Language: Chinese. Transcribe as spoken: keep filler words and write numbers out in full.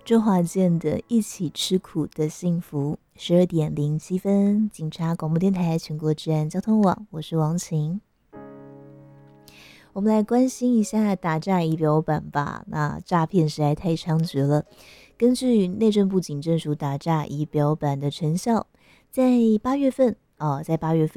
周华健的《一起吃苦的幸福》。十二点零七分，警察广播电台全国治安交通网，我是王晴。我们来关心一下打诈仪表板吧。那诈骗实在太猖獗了。根据内政部警政署打诈仪表板的成效，在八月份哦，在八月份。